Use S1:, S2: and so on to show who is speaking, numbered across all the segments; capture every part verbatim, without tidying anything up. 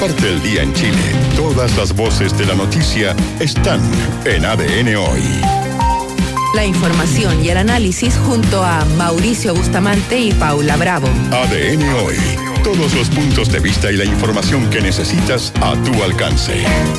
S1: Parte el día en Chile. Todas las voces de la noticia están en A D N Hoy.
S2: La información y el análisis junto a Mauricio Bustamante y Paula Bravo.
S1: A D N Hoy. Todos los puntos de vista y la información que necesitas a tu alcance.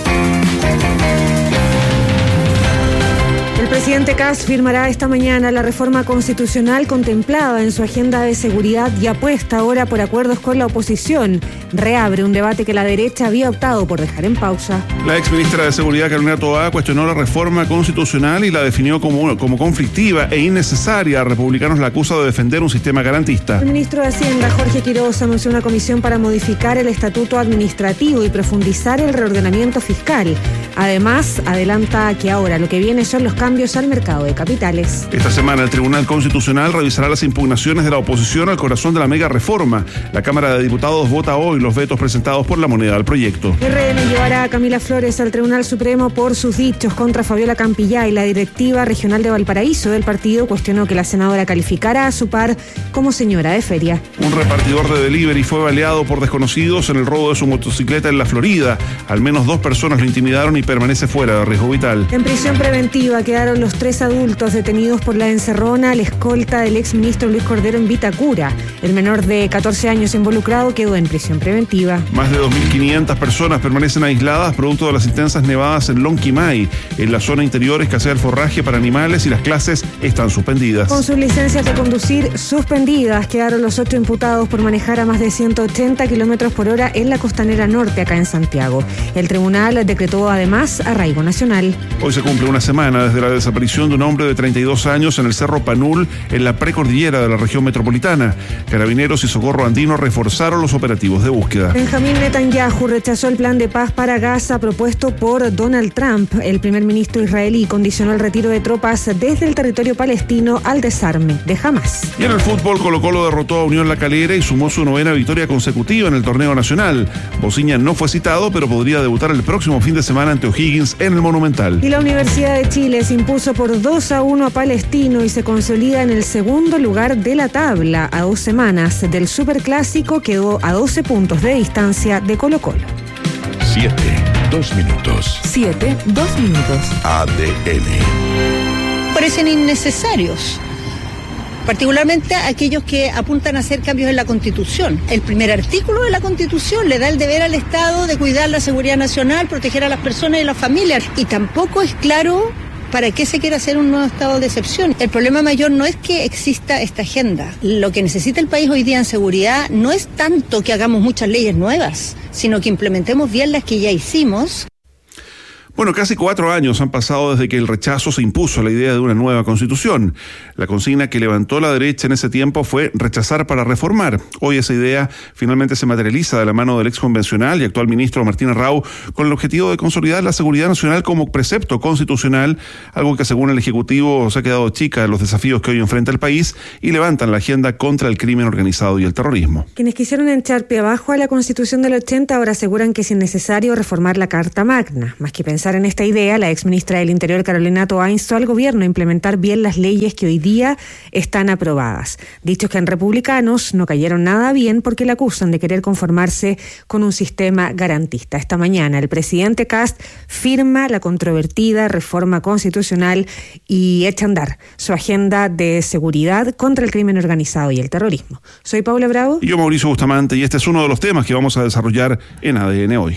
S3: El presidente Kast firmará esta mañana la reforma constitucional contemplada en su agenda de seguridad y apuesta ahora por acuerdos con la oposición. Reabre un debate que la derecha había optado por dejar en pausa.
S4: La exministra de Seguridad, Carolina Toá, cuestionó la reforma constitucional y la definió como, como conflictiva e innecesaria. A republicanos la acusa de defender un sistema garantista.
S3: El ministro de Hacienda, Jorge Quiroz, anunció una comisión para modificar el estatuto administrativo y profundizar el reordenamiento fiscal. Además, adelanta que ahora lo que viene son los cambios al mercado de capitales.
S4: Esta semana el Tribunal Constitucional revisará las impugnaciones de la oposición al corazón de la mega reforma. La Cámara de Diputados vota hoy los vetos presentados por la moneda al proyecto.
S3: R N llevará a Camila Flores al Tribunal Supremo por sus dichos contra Fabiola Campillay. La directiva regional de Valparaíso del partido cuestionó que la senadora calificara a su par como señora de feria.
S4: Un repartidor de delivery fue baleado por desconocidos en el robo de su motocicleta en la Florida. Al menos dos personas lo intimidaron y permanece fuera de riesgo vital.
S3: En prisión preventiva quedaron los tres adultos detenidos por la encerrona, la escolta del exministro Luis Cordero en Vitacura. El menor de catorce años involucrado quedó en prisión preventiva.
S4: Más de dos mil quinientas personas permanecen aisladas producto de las intensas nevadas en Lonquimay. En la zona interior escasea el forraje para animales y las clases están suspendidas.
S3: Con sus licencias de conducir suspendidas, quedaron los ocho imputados por manejar a más de ciento ochenta kilómetros por hora en la costanera norte, acá en Santiago. El tribunal decretó además arraigo nacional.
S4: Hoy se cumple una semana desde la desaparición de un hombre de treinta y dos años en el Cerro Panul, en la precordillera de la región metropolitana. Carabineros y Socorro Andino reforzaron los operativos de búsqueda.
S3: Benjamín Netanyahu rechazó el plan de paz para Gaza propuesto por Donald Trump. El primer ministro israelí condicionó el retiro de tropas desde el territorio palestino al desarme de Hamás.
S4: Y en el fútbol, Colo-Colo derrotó a Unión La Calera y sumó su novena victoria consecutiva en el torneo nacional. Bociña no fue citado, pero podría debutar el próximo fin de semana ante O'Higgins en el Monumental.
S3: Y la Universidad de Chile se impuso por dos a uno a Palestino y se consolida en el segundo lugar de la tabla. A dos semanas del Superclásico quedó a doce puntos de distancia de Colo-Colo.
S1: Siete, dos minutos.
S2: Siete, dos minutos.
S1: A D N.
S5: Parecen innecesarios, particularmente aquellos que apuntan a hacer cambios en la Constitución. El primer artículo de la Constitución le da el deber al Estado de cuidar la seguridad nacional, proteger a las personas y las familias, y tampoco es claro para qué se quiere hacer un nuevo estado de excepción. El problema mayor no es que exista esta agenda. Lo que necesita el país hoy día en seguridad no es tanto que hagamos muchas leyes nuevas, sino que implementemos bien las que ya hicimos.
S4: Bueno, casi cuatro años han pasado desde que el rechazo se impuso a la idea de una nueva constitución. La consigna que levantó la derecha en ese tiempo fue rechazar para reformar. Hoy esa idea finalmente se materializa de la mano del ex convencional y actual ministro Martín Arrau con el objetivo de consolidar la seguridad nacional como precepto constitucional, algo que según el Ejecutivo se ha quedado chica de los desafíos que hoy enfrenta el país y levantan la agenda contra el crimen organizado y el terrorismo.
S3: Quienes quisieron echar pie abajo a la Constitución del ochenta ahora aseguran que es innecesario reformar la Carta Magna. Más que pensar en esta idea, la exministra del Interior, Carolina Toá, instó al gobierno a implementar bien las leyes que hoy día están aprobadas. Dichos que en republicanos no cayeron nada bien porque le acusan de querer conformarse con un sistema garantista. Esta mañana el presidente Kast firma la controvertida reforma constitucional y echa a andar su agenda de seguridad contra el crimen organizado y el terrorismo. Soy Paula Bravo.
S4: Y yo, Mauricio Bustamante, y este es uno de los temas que vamos a desarrollar en A D N Hoy.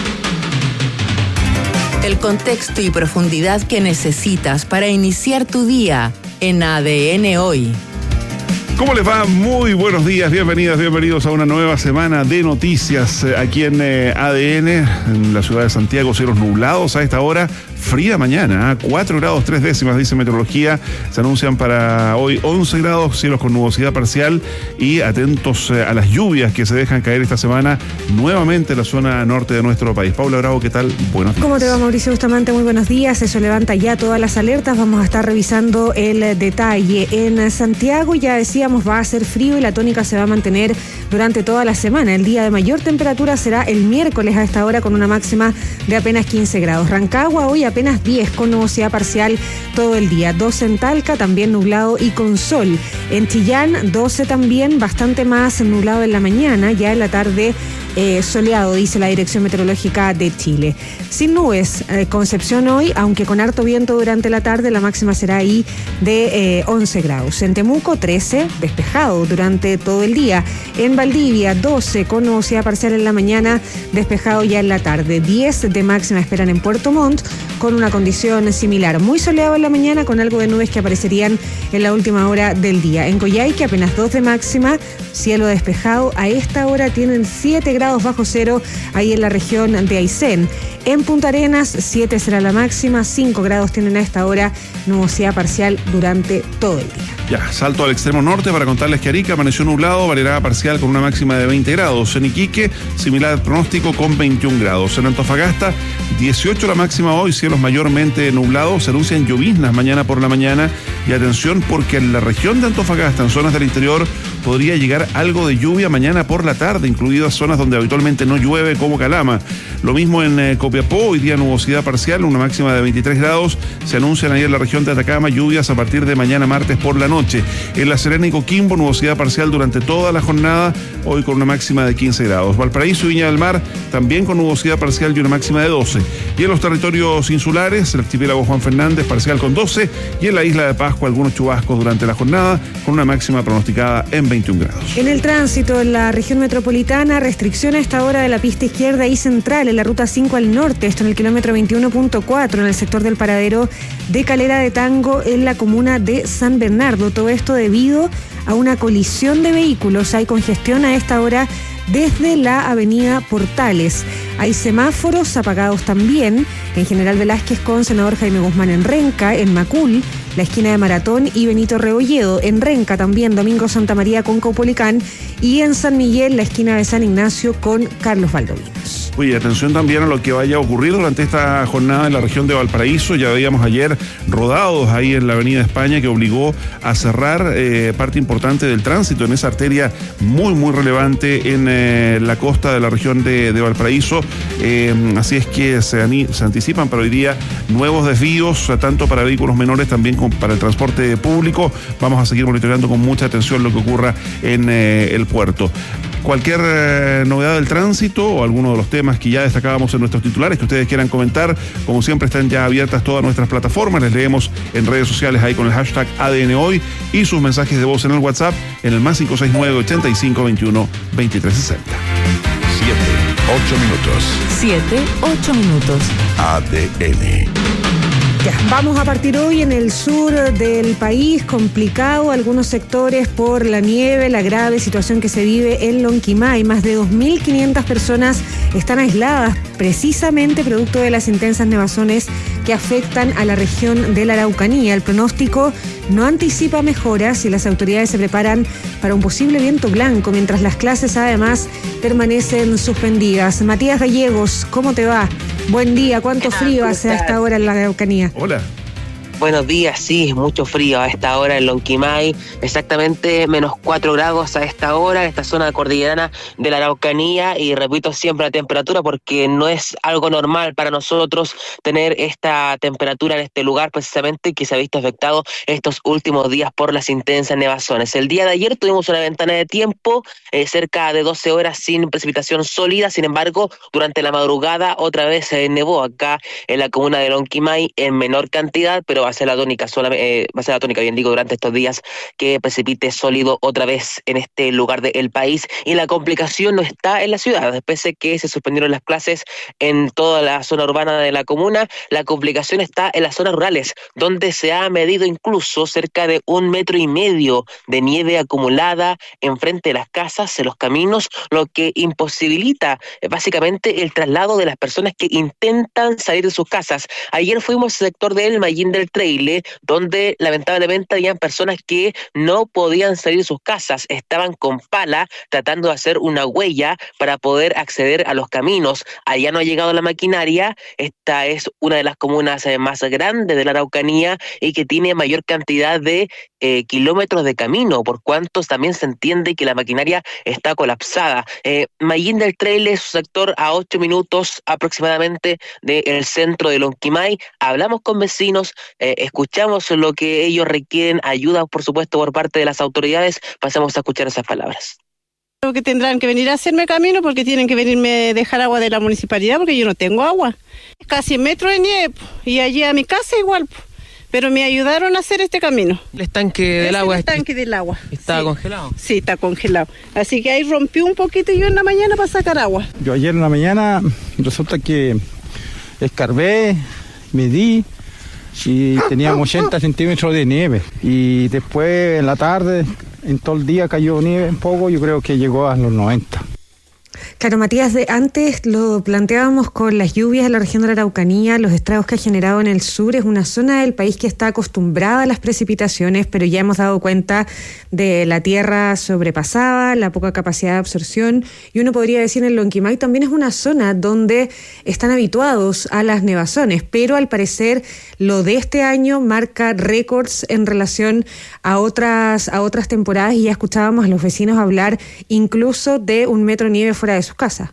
S2: El contexto y profundidad que necesitas para iniciar tu día en A D N Hoy.
S4: ¿Cómo les va? Muy buenos días, bienvenidas, bienvenidos a una nueva semana de noticias aquí en eh, A D N, en la ciudad de Santiago, cielos nublados a esta hora, fría mañana, ¿eh? cuatro grados tres décimas, dice meteorología, se anuncian para hoy once grados, cielos con nubosidad parcial y atentos eh, a las lluvias que se dejan caer esta semana nuevamente en la zona norte de nuestro país. Paula Bravo, ¿qué tal? Buenos días.
S3: ¿Cómo te va, Mauricio Bustamante? Muy buenos días. Eso levanta ya todas las alertas. Vamos a estar revisando el detalle. En Santiago, ya decíamos, va a ser frío y la tónica se va a mantener durante toda la semana. El día de mayor temperatura será el miércoles a esta hora con una máxima de apenas quince grados. Rancagua hoy apenas diez con nubosidad parcial todo el día. doce en Talca, también nublado y con sol. En Chillán, doce también, bastante más nublado en la mañana. Ya en la tarde eh, soleado, dice la Dirección Meteorológica de Chile. Sin nubes, eh, Concepción hoy, aunque con harto viento durante la tarde, la máxima será ahí de eh, once grados. En Temuco, trece, despejado durante todo el día. En Valdivia, doce, con nubosidad parcial en la mañana, despejado ya en la tarde. diez de máxima esperan en Puerto Montt, con una condición similar. Muy soleado en la mañana, con algo de nubes que aparecerían en la última hora del día. En Coyhaique, apenas dos de máxima, cielo despejado. A esta hora tienen siete grados bajo cero, ahí en la región de Aysén. En Punta Arenas, siete será la máxima, cinco grados tienen a esta hora, nubosidad parcial durante todo el día.
S4: Ya, salto al extremo norte para contarles que Arica amaneció nublado, variedad parcial con una máxima de veinte grados. En Iquique, similar pronóstico con veintiún grados. En Antofagasta, dieciocho la máxima hoy, cielos mayormente nublados, se anuncian lloviznas mañana por la mañana. Y atención porque en la región de Antofagasta, en zonas del interior, podría llegar algo de lluvia mañana por la tarde, incluidas zonas donde habitualmente no llueve, como Calama. Lo mismo en eh, Copiapó, hoy día nubosidad parcial, una máxima de veintitrés grados. Se anuncian ahí en la región de Atacama lluvias a partir de mañana martes por la noche. En La Serena y Coquimbo, nubosidad parcial durante toda la jornada, hoy con una máxima de quince grados. Valparaíso y Viña del Mar, también con nubosidad parcial y una máxima de doce. Y en los territorios insulares, el archipiélago Juan Fernández, parcial con doce. Y en la isla de Pascua, algunos chubascos durante la jornada, con una máxima pronosticada en veintiún grados.
S3: En el tránsito, en la región metropolitana, restricción a esta hora de la pista izquierda y central, en la ruta cinco al norte, esto en el kilómetro veintiuno punto cuatro, en el sector del paradero de Calera de Tango, en la comuna de San Bernardo. Todo esto debido a una colisión de vehículos. Hay congestión a esta hora desde la avenida Portales. Hay semáforos apagados también en General Velázquez con Senador Jaime Guzmán en Renca, en Macul, la esquina de Maratón y Benito Rebolledo. En Renca también Domingo Santa María con Caupolicán y en San Miguel la esquina de San Ignacio con Carlos Valdovinos.
S4: Oye, atención también a lo que vaya a ocurrir durante esta jornada en la región de Valparaíso. Ya veíamos ayer rodados ahí en la Avenida España que obligó a cerrar eh, parte importante del tránsito en esa arteria muy, muy relevante en eh, la costa de la región de, de Valparaíso. Eh, así es que se, se anticipan para hoy día nuevos desvíos, tanto para vehículos menores también como para el transporte público. Vamos a seguir monitoreando con mucha atención lo que ocurra en eh, el puerto. Cualquier eh, novedad del tránsito o alguno de los temas que ya destacábamos en nuestros titulares que ustedes quieran comentar, como siempre están ya abiertas todas nuestras plataformas, les leemos en redes sociales ahí con el hashtag A D N Hoy y sus mensajes de voz en el WhatsApp en el más cinco seis nueve, ochenta y cinco, veintiuno, veintitrés sesenta.
S1: Siete, ocho minutos.
S2: Siete, ocho minutos.
S1: A D N.
S3: Ya, vamos a partir hoy en el sur del país, complicado algunos sectores por la nieve, la grave situación que se vive en Lonquimay. Más de dos mil quinientas personas están aisladas precisamente producto de las intensas nevazones que afectan a la región de la Araucanía. El pronóstico no anticipa mejoras y las autoridades se preparan para un posible viento blanco, mientras las clases además permanecen suspendidas. Matías Gallegos, ¿cómo te va? Buen día, ¿cuánto frío hace a esta hora en la Araucanía?
S4: Hola.
S6: Buenos días, sí, mucho frío a esta hora en Lonquimay, exactamente menos cuatro grados a esta hora en esta zona cordillerana de la Araucanía, y repito siempre la temperatura porque no es algo normal para nosotros tener esta temperatura en este lugar precisamente que se ha visto afectado estos últimos días por las intensas nevazones. El día de ayer tuvimos una ventana de tiempo eh, cerca de doce horas sin precipitación sólida, sin embargo durante la madrugada otra vez se eh, nevó acá en la comuna de Lonquimay en menor cantidad, pero va a ser la tónica, solamente, eh, va a ser la tónica, bien digo, durante estos días que precipite sólido otra vez en este lugar del país. Y la complicación no está en la ciudad, después de que se suspendieron las clases en toda la zona urbana de la comuna, la complicación está en las zonas rurales, donde se ha medido incluso cerca de un metro y medio de nieve acumulada enfrente de las casas, en los caminos, lo que imposibilita eh, básicamente el traslado de las personas que intentan salir de sus casas. Ayer fuimos al sector del Mallín del Traile, donde lamentablemente habían personas que no podían salir de sus casas, estaban con pala tratando de hacer una huella para poder acceder a los caminos. Allá no ha llegado la maquinaria. Esta es una de las comunas eh, más grandes de la Araucanía y que tiene mayor cantidad de eh, kilómetros de camino, por cuanto también se entiende que la maquinaria está colapsada. Eh, Mallín del Traile es un sector a ocho minutos aproximadamente del centro de Lonquimay. Hablamos con vecinos, eh, escuchamos lo que ellos requieren, ayuda por supuesto por parte de las autoridades. Pasamos a escuchar esas palabras.
S7: Que tendrán que venir a hacerme camino porque tienen que venirme a dejar agua de la municipalidad porque yo no tengo agua. Casi metro de nieve y allí a mi casa igual, pero me ayudaron a hacer este camino.
S8: El estanque del
S7: Ese
S8: agua.
S7: El estanque del agua.
S8: ¿Estaba
S7: sí.
S8: congelado?
S7: Sí, está congelado. Así que ahí rompí un poquito yo en la mañana para sacar agua.
S9: Yo ayer en la mañana resulta que escarbé, medí y teníamos ochenta centímetros de nieve. Y después en la tarde, en todo el día cayó nieve un poco, yo creo que llegó a los noventa.
S3: Claro, Matías, de antes lo planteábamos con las lluvias en la región de la Araucanía, los estragos que ha generado en el sur. Es una zona del país que está acostumbrada a las precipitaciones, pero ya hemos dado cuenta de la tierra sobrepasada, la poca capacidad de absorción, y uno podría decir en Lonquimay también es una zona donde están habituados a las nevazones, pero al parecer lo de este año marca récords en relación a otras, a otras temporadas, y ya escuchábamos a los vecinos hablar incluso de un metro de nieve fuera de sus casas.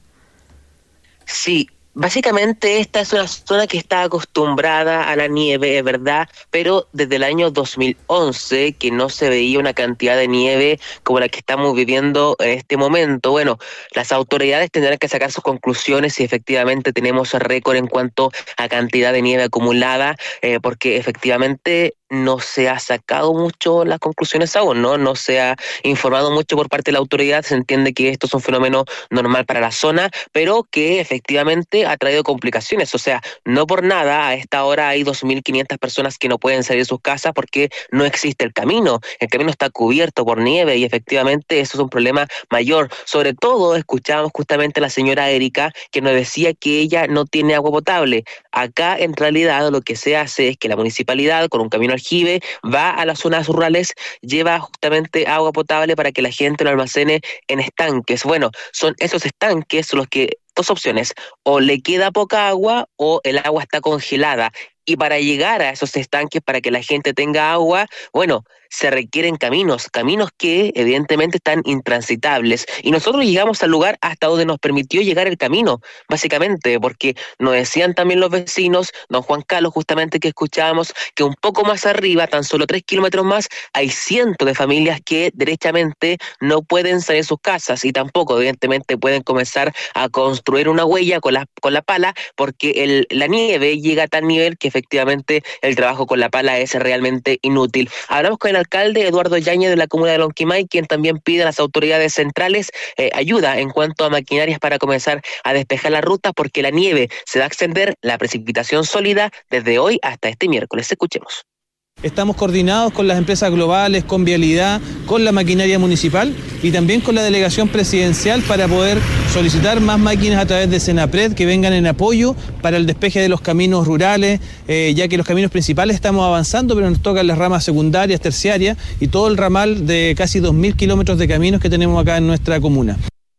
S6: Sí, básicamente esta es una zona que está acostumbrada a la nieve, es verdad, pero desde el año dos mil once que no se veía una cantidad de nieve como la que estamos viviendo en este momento. Bueno, las autoridades tendrán que sacar sus conclusiones si efectivamente tenemos récord en cuanto a cantidad de nieve acumulada, eh, porque efectivamente no se ha sacado mucho las conclusiones aún, ¿no? No se ha informado mucho por parte de la autoridad. Se entiende que esto es un fenómeno normal para la zona, pero que efectivamente ha traído complicaciones. O sea, no por nada a esta hora hay dos mil quinientas personas que no pueden salir de sus casas porque no existe el camino. El camino está cubierto por nieve y efectivamente eso es un problema mayor. Sobre todo escuchábamos justamente a la señora Erika que nos decía que ella no tiene agua potable. Acá en realidad lo que se hace es que la municipalidad con un camino aljibe va a las zonas rurales, lleva justamente agua potable para que la gente lo almacene en estanques. Bueno, son esos estanques los que, dos opciones, o le queda poca agua o el agua está congelada. Y para llegar a esos estanques, para que la gente tenga agua, bueno, se requieren caminos, caminos que evidentemente están intransitables. Y nosotros llegamos al lugar hasta donde nos permitió llegar el camino, básicamente, porque nos decían también los vecinos, don Juan Carlos, justamente que escuchábamos, que un poco más arriba, tan solo tres kilómetros más, hay cientos de familias que derechamente no pueden salir de sus casas y tampoco, evidentemente, pueden comenzar a construir una huella con la, con la pala, porque el, la nieve llega a tal nivel que efectivamente el trabajo con la pala es realmente inútil. Hablamos con el alcalde Eduardo Yáñez de la comuna de Lonquimay, quien también pide a las autoridades centrales eh, ayuda en cuanto a maquinarias para comenzar a despejar las rutas, porque la nieve se va a extender, la precipitación sólida, desde hoy hasta este miércoles. Escuchemos.
S10: Estamos coordinados con las empresas globales, con Vialidad, con la maquinaria municipal y también con la delegación presidencial para poder solicitar más máquinas a través de Senapred que vengan en apoyo para el despeje de los caminos rurales, eh, ya que los caminos principales estamos avanzando, pero nos tocan las ramas secundarias, terciarias y todo el ramal de casi dos mil kilómetros de caminos que tenemos acá en nuestra comuna.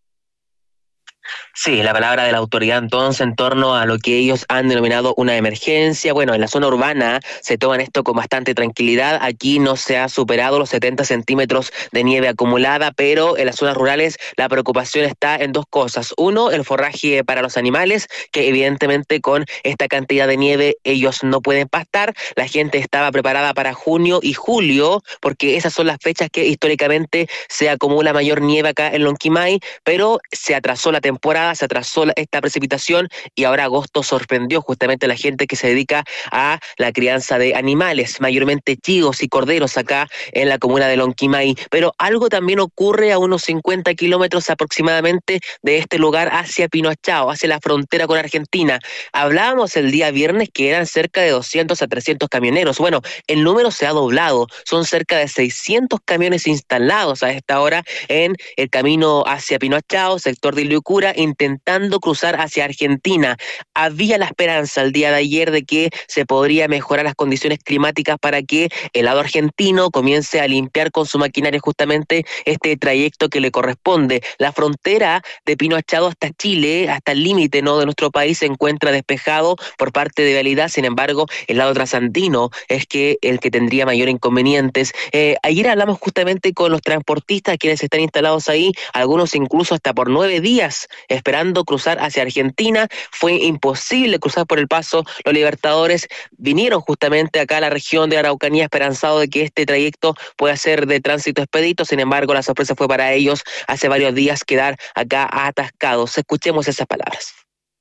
S6: Sí, la palabra de la autoridad entonces en torno a lo que ellos han denominado una emergencia. Bueno, en la zona urbana se toman esto con bastante tranquilidad. Aquí no se ha superado los setenta centímetros de nieve acumulada, pero en las zonas rurales la preocupación está en dos cosas. Uno, el forraje para los animales, que evidentemente con esta cantidad de nieve ellos no pueden pastar. La gente estaba preparada para junio y julio, porque esas son las fechas que históricamente se acumula mayor nieve acá en Lonquimay, pero se atrasó la temporada, se atrasó esta precipitación y ahora agosto sorprendió justamente a la gente que se dedica a la crianza de animales, mayormente chivos y corderos acá en la comuna de Lonquimay. Pero algo también ocurre a unos cincuenta kilómetros aproximadamente de este lugar hacia Pinoachao, hacia la frontera con Argentina. Hablábamos el día viernes que eran cerca de doscientos a trescientos camioneros. Bueno, el número se ha doblado, son cerca de seiscientos camiones instalados a esta hora en el camino hacia Pinoachao, sector de Iliucura, intentando cruzar hacia Argentina. Había la esperanza el día de ayer de que se podría mejorar las condiciones climáticas para que el lado argentino comience a limpiar con su maquinaria justamente este trayecto que le corresponde. La frontera de Pinoachao hasta Chile, hasta el límite, ¿no?, de nuestro país, se encuentra despejado por parte de Vialidad. Sin embargo, el lado trasandino es que el que tendría mayor inconvenientes. Eh, ayer hablamos justamente con los transportistas quienes están instalados ahí, algunos incluso hasta por nueve días esperando esperando cruzar hacia Argentina. Fue imposible cruzar por el paso Los Libertadores. Vinieron justamente acá a la región de Araucanía esperanzado de que este trayecto pueda ser de tránsito expedito. Sin embargo, la sorpresa fue para ellos hace varios días quedar acá atascados. Escuchemos esas palabras.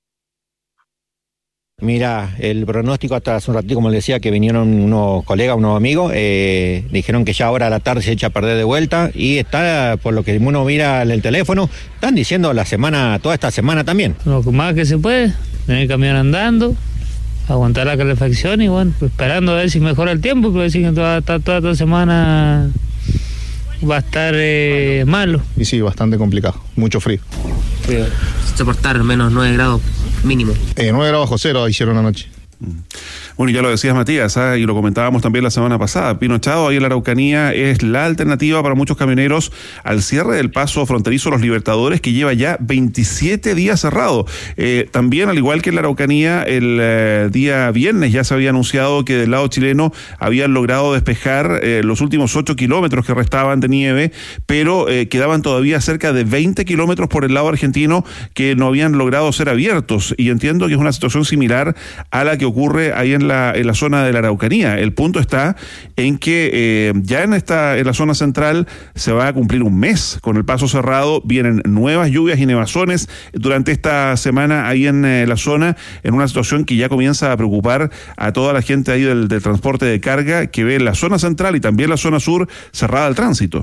S8: Mira, el pronóstico hasta hace un ratito, como le decía, que vinieron unos colegas, unos amigos, eh, dijeron que ya ahora a la tarde se echa a perder de vuelta y está, por lo que uno mira en el teléfono, están diciendo la semana, toda esta semana también.
S11: Lo más que se puede, tener que caminar andando, aguantar la calefacción y bueno, pues esperando a ver si mejora el tiempo, pero decir que toda, toda, toda esta semana va a estar eh, malo.
S12: Y sí, bastante complicado, mucho frío.
S6: Frío. Soportar menos nueve grados mínimo.
S12: Eh, nueve grados bajo cero hicieron anoche.
S4: Bueno, ya lo decías, Matías, ¿eh? y lo comentábamos también la semana pasada. Pinochado, ahí en la Araucanía, es la alternativa para muchos camioneros al cierre del paso fronterizo Los Libertadores, que lleva ya veintisiete días cerrado. Eh, también, al igual que en la Araucanía, el eh, día viernes ya se había anunciado que del lado chileno habían logrado despejar eh, los últimos ocho kilómetros que restaban de nieve, pero eh, quedaban todavía cerca de veinte kilómetros por el lado argentino que no habían logrado ser abiertos. Y entiendo que es una situación similar a la que ocurre ahí en la, en la zona de la Araucanía. El punto está en que eh, ya en esta en la zona central se va a cumplir un mes con el paso cerrado, vienen nuevas lluvias y nevazones durante esta semana ahí en eh, la zona, en una situación que ya comienza a preocupar a toda la gente ahí del, del transporte de carga, que ve la zona central y también la zona sur cerrada al tránsito.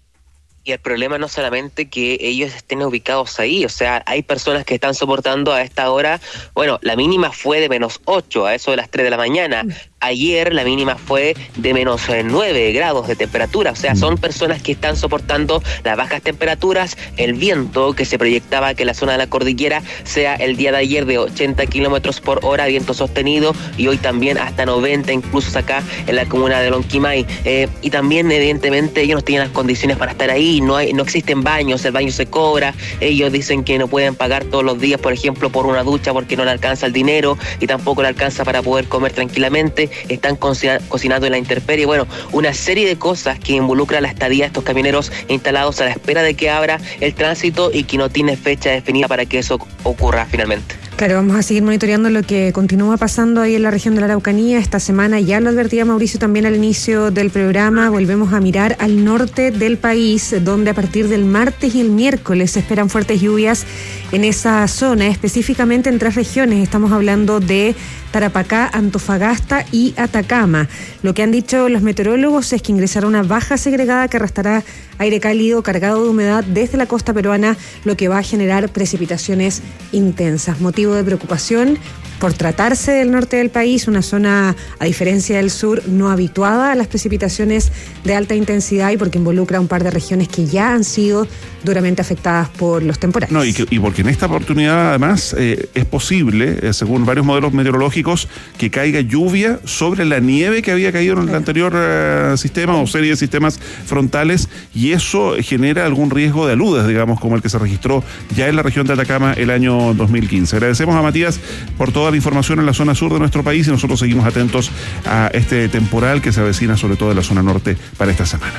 S6: Y el problema no solamente que ellos estén ubicados ahí, o sea, hay personas que están soportando a esta hora, bueno, la mínima fue de menos ocho, a eso de las tres de la mañana. Ayer la mínima fue de menos nueve grados de temperatura, o sea, son personas que están soportando las bajas temperaturas, el viento que se proyectaba que la zona de la cordillera sea el día de ayer de ochenta kilómetros por hora, viento sostenido, y hoy también hasta noventa, incluso acá en la comuna de Lonquimay. Eh, y también, evidentemente, ellos no tienen las condiciones para estar ahí, no hay, no existen baños, el baño se cobra, ellos dicen que no pueden pagar todos los días, por ejemplo, por una ducha porque no le alcanza el dinero y tampoco le alcanza para poder comer tranquilamente. Están cocinando en la intemperie, bueno, una serie de cosas que involucran la estadía de estos camioneros instalados a la espera de que abra el tránsito y que no tiene fecha definida para que eso ocurra finalmente.
S3: Claro, vamos a seguir monitoreando lo que continúa pasando ahí en la región de la Araucanía. Esta semana ya lo advertía Mauricio también al inicio del programa. Volvemos a mirar al norte del país, donde a partir del martes y el miércoles se esperan fuertes lluvias en esa zona, específicamente en tres regiones. Estamos hablando de Tarapacá, Antofagasta y Atacama. Lo que han dicho los meteorólogos es que ingresará una baja segregada que arrastrará aire cálido cargado de humedad desde la costa peruana, lo que va a generar precipitaciones intensas. Motivo de preocupación por tratarse del norte del país, una zona, a diferencia del sur, no habituada a las precipitaciones de alta intensidad y porque involucra un par de regiones que ya han sido duramente afectadas por los temporales.
S4: No, y, que, y porque en esta oportunidad, además, eh, es posible, eh, según varios modelos meteorológicos, que caiga lluvia sobre la nieve que había caído en el anterior eh, sistema o serie de sistemas frontales, y eso genera algún riesgo de aludes, digamos, como el que se registró ya en la región de Atacama el año dos mil quince. Agradecemos a Matías por toda la información en la zona sur de nuestro país y nosotros seguimos atentos a este temporal que se avecina sobre todo en la zona norte para esta semana.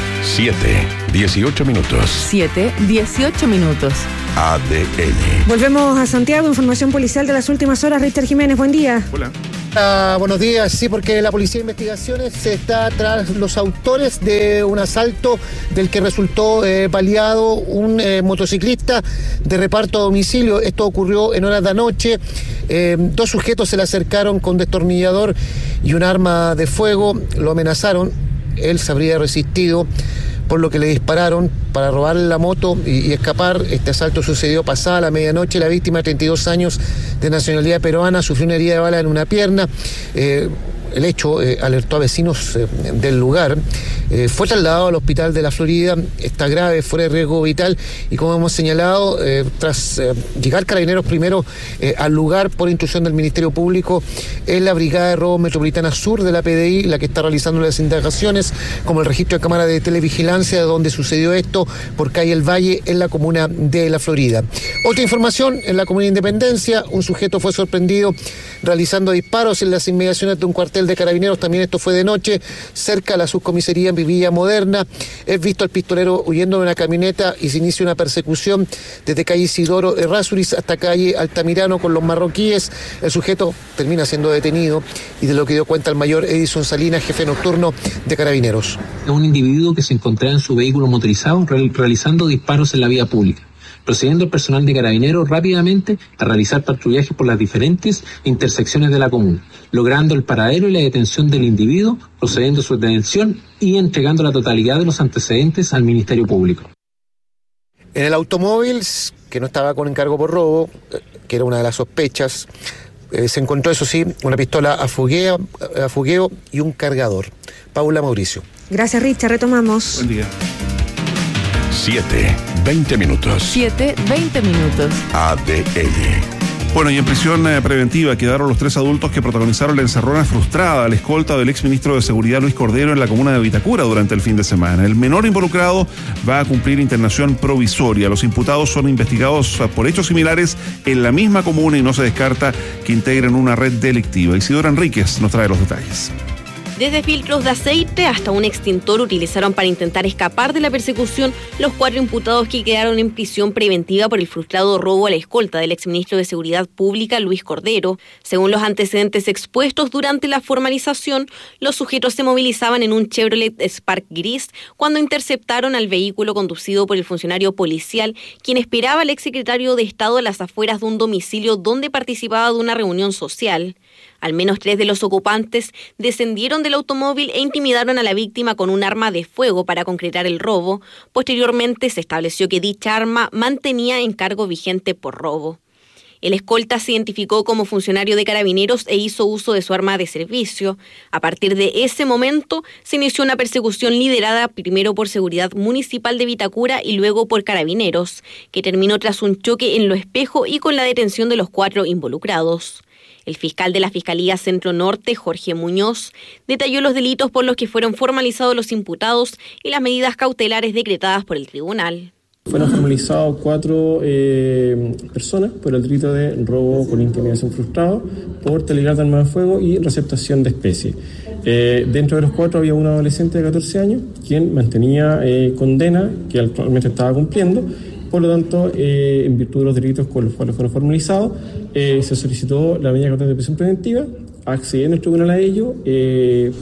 S1: siete, dieciocho minutos.
S2: siete, dieciocho minutos.
S1: A D N.
S3: Volvemos a Santiago, información policial de las últimas horas. Richard Jiménez, buen día.
S4: Hola.
S13: Ah, buenos días, sí, porque la Policía de Investigaciones está tras los autores de un asalto del que resultó eh, baleado un eh, motociclista de reparto a domicilio. Esto ocurrió en horas de anoche. Eh, dos sujetos se le acercaron con destornillador y un arma de fuego, lo amenazaron. Él se habría resistido, por lo que le dispararon para robarle la moto y, y escapar. Este asalto sucedió pasada la medianoche. La víctima, de treinta y dos años, de nacionalidad peruana, sufrió una herida de bala en una pierna. Eh, El hecho eh, alertó a vecinos eh, del lugar. Eh, fue trasladado al hospital de la Florida, está grave, fuera de riesgo vital, y como hemos señalado, eh, tras eh, llegar Carabineros primero eh, al lugar por instrucción del Ministerio Público, es la Brigada de Robo Metropolitana Sur de la P D I la que está realizando las indagaciones, como el registro de cámara de televigilancia de donde sucedió esto, por calle El Valle, en la comuna de la Florida. Otra información, en la comuna de Independencia, un sujeto fue sorprendido realizando disparos en las inmediaciones de un cuartel cuartel de Carabineros, también esto fue de noche, cerca a la subcomisaría en Villa Moderna. Es visto al pistolero huyendo de una camioneta y se inicia una persecución desde calle Isidoro Errázuriz hasta calle Altamirano con los marroquíes. El sujeto termina siendo detenido y de lo que dio cuenta el mayor Edison Salinas, jefe nocturno de Carabineros.
S14: Es un individuo que se encontraba en su vehículo motorizado realizando disparos en la vía pública, procediendo el personal de Carabineros rápidamente a realizar patrullajes por las diferentes intersecciones de la comuna, logrando el paradero y la detención del individuo, procediendo a su detención y entregando la totalidad de los antecedentes al Ministerio Público.
S13: En el automóvil, que no estaba con encargo por robo, que era una de las sospechas, eh, se encontró, eso sí, una pistola a fogueo, a fogueo y un cargador. Paula Mauricio.
S3: Gracias, Richard. Retomamos.
S4: Buen día.
S1: siete, veinte minutos.
S2: siete, veinte minutos.
S1: A D N.
S4: Bueno, y en prisión eh, preventiva quedaron los tres adultos que protagonizaron la encerrona frustrada a la escolta del exministro de Seguridad Luis Cordero en la comuna de Vitacura durante el fin de semana. El menor involucrado va a cumplir internación provisoria. Los imputados son investigados por hechos similares en la misma comuna y no se descarta que integren una red delictiva. Isidora Enríquez nos trae los detalles.
S15: Desde filtros de aceite hasta un extintor utilizaron para intentar escapar de la persecución los cuatro imputados que quedaron en prisión preventiva por el frustrado robo a la escolta del exministro de Seguridad Pública, Luis Cordero. Según los antecedentes expuestos durante la formalización, los sujetos se movilizaban en un Chevrolet Spark gris cuando interceptaron al vehículo conducido por el funcionario policial, quien esperaba al exsecretario de Estado a las afueras de un domicilio donde participaba de una reunión social. Al menos tres de los ocupantes descendieron del automóvil e intimidaron a la víctima con un arma de fuego para concretar el robo. Posteriormente se estableció que dicha arma mantenía encargo vigente por robo. El escolta se identificó como funcionario de Carabineros e hizo uso de su arma de servicio. A partir de ese momento se inició una persecución liderada primero por Seguridad Municipal de Vitacura y luego por Carabineros, que terminó tras un choque en Lo Espejo y con la detención de los cuatro involucrados. El fiscal de la Fiscalía Centro Norte, Jorge Muñoz, detalló los delitos por los que fueron formalizados los imputados y las medidas cautelares decretadas por el tribunal.
S16: Fueron formalizados cuatro eh, personas por el delito de robo con intimidación frustrado, por telegrama de arma de fuego y receptación de especie. Eh, dentro de los cuatro había un adolescente de catorce años, quien mantenía eh, condena, que actualmente estaba cumpliendo. Por lo tanto, eh, en virtud de los delitos con los cuales fueron formalizados, eh, se solicitó la medida cautelar de prisión preventiva, accediendo el tribunal a ello, eh,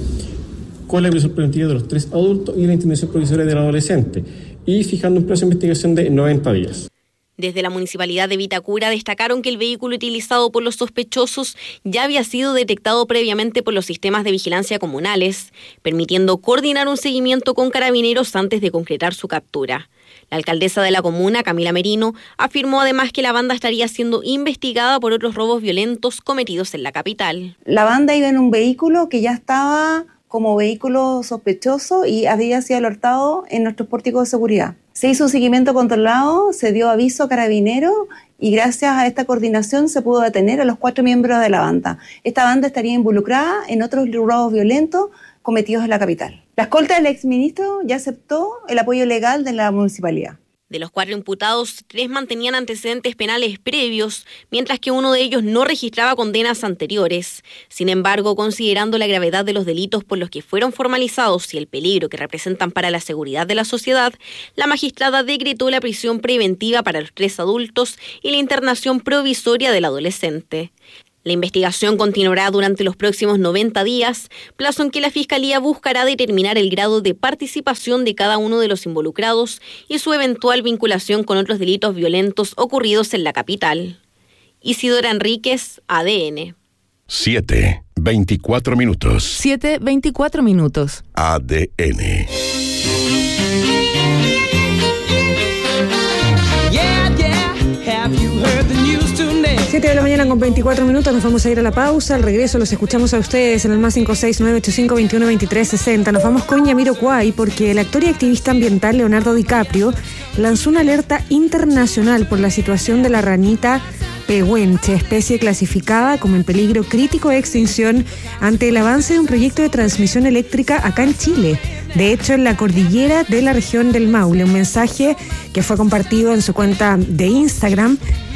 S16: con la prisión preventiva de los tres adultos y la intimidación provisoria del adolescente, y fijando un plazo de investigación de noventa días.
S15: Desde la Municipalidad de Vitacura destacaron que el vehículo utilizado por los sospechosos ya había sido detectado previamente por los sistemas de vigilancia comunales, permitiendo coordinar un seguimiento con Carabineros antes de concretar su captura. La alcaldesa de la comuna, Camila Merino, afirmó además que la banda estaría siendo investigada por otros robos violentos cometidos en la capital.
S17: La banda iba en un vehículo que ya estaba como vehículo sospechoso y había sido alertado en nuestros pórticos de seguridad. Se hizo un seguimiento controlado, se dio aviso a Carabineros y gracias a esta coordinación se pudo detener a los cuatro miembros de la banda. Esta banda estaría involucrada en otros robos violentos cometidos en la capital. La escolta del exministro ya aceptó el apoyo legal de la municipalidad.
S15: De los cuatro imputados, tres mantenían antecedentes penales previos, mientras que uno de ellos no registraba condenas anteriores. Sin embargo, considerando la gravedad de los delitos por los que fueron formalizados y el peligro que representan para la seguridad de la sociedad, la magistrada decretó la prisión preventiva para los tres adultos y la internación provisoria del adolescente. La investigación continuará durante los próximos noventa días, plazo en que la Fiscalía buscará determinar el grado de participación de cada uno de los involucrados y su eventual vinculación con otros delitos violentos ocurridos en la capital. Isidora Enríquez, A D N.
S1: siete, veinticuatro minutos.
S2: siete, veinticuatro minutos.
S1: A D N.
S18: Yeah, yeah, have you heard the news tonight?
S3: siete de la mañana con veinticuatro minutos, nos vamos a ir a la pausa. Al regreso los escuchamos a ustedes en el más cinco seis nueve ocho cinco veintiuno veintitrés sesenta. Nos vamos con Jamiroquai porque el actor y activista ambiental Leonardo DiCaprio lanzó una alerta internacional por la situación de la ranita pehuenche, especie clasificada como en peligro crítico de extinción ante el avance de un proyecto de transmisión eléctrica acá en Chile. De hecho, en la cordillera de la región del Maule, un mensaje que fue compartido en su cuenta de Instagram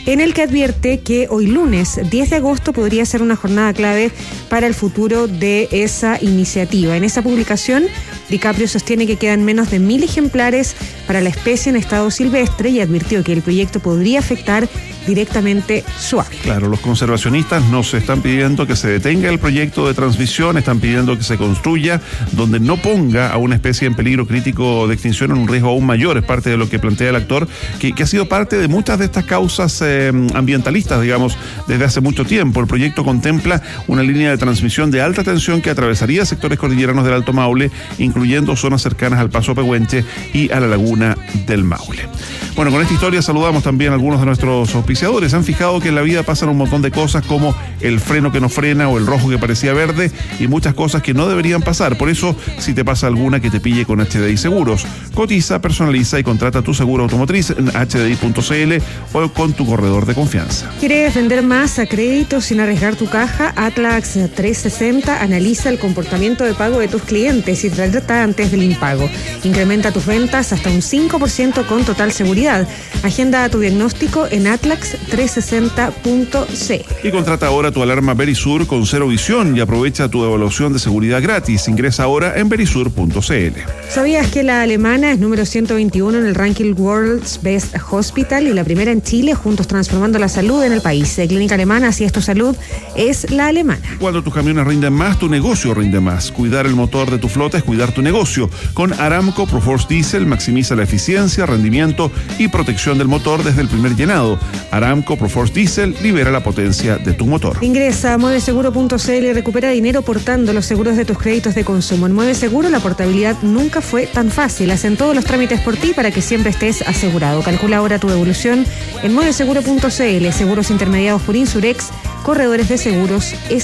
S3: en el que advierte que hoy lunes diez de agosto podría ser una jornada clave para el futuro de esa iniciativa. En esa publicación, DiCaprio sostiene que quedan menos de mil ejemplares para la especie en estado silvestre y advirtió que el proyecto podría afectar directamente su hábitat.
S4: Claro, los conservacionistas nos están pidiendo que se detenga el proyecto de transmisión, están pidiendo que se construya donde no ponga a una especie en peligro crítico de extinción en un riesgo aún mayor. Es parte de lo que plantea el actor, que, que ha sido parte de muchas de estas causas eh, ambientalistas, digamos, desde hace mucho tiempo. El proyecto contempla una línea de transmisión de alta tensión que atravesaría sectores cordilleranos del Alto Maule, incluyendo zonas cercanas al Paso Pehuenche y a la laguna del Maule. Bueno, con esta historia saludamos también a algunos de nuestros auspiciadores. Han fijado que en la vida pasan un montón de cosas como el freno que no frena o el rojo que parecía verde y muchas cosas que no deberían pasar. Por eso, si te pasa alguna, que te pille con H D I Seguros. Cotiza, personaliza y contrata tu seguro automotriz en H D I punto C L o con tu corredor de confianza.
S3: ¿Quieres vender más a crédito sin arriesgar tu caja? Atlax trescientos sesenta analiza el comportamiento de pago de tus clientes y trata antes del impago. Incrementa tus ventas hasta un cinco por ciento con total seguridad. Agenda tu diagnóstico en atlax trescientos sesenta punto C L.
S4: Y contrata ahora tu alarma Verisur con cero visión y aprovecha tu evaluación de seguridad gratis. Ingresa ahora en verisur punto C L.
S3: ¿Sabías que la alemana es número ciento veintiuno en el ranking World's Best Hospital y la primera en Chile, juntos transformando la salud en el país? De Clínica Alemana, así es tu salud, es la alemana.
S4: Cuando tus camiones rinden más, tu negocio rinde más. Cuidar el motor de tu flota es cuidar tu negocio. Con Aramco Proforce Diesel maximiza la eficiencia, rendimiento y protección del motor desde el primer llenado. Aramco Proforce Diesel libera la potencia de tu motor.
S3: Ingresa a mueve seguro punto C L y recupera dinero portando los seguros de tus créditos de consumo. En Mueve Seguro la portabilidad nunca fue tan fácil. Hacen todos los trámites por ti para que siempre estés asegurado. Calcula ahora tu devolución en mueve seguro punto C L. Seguros intermediados por Insurex, corredores de seguros.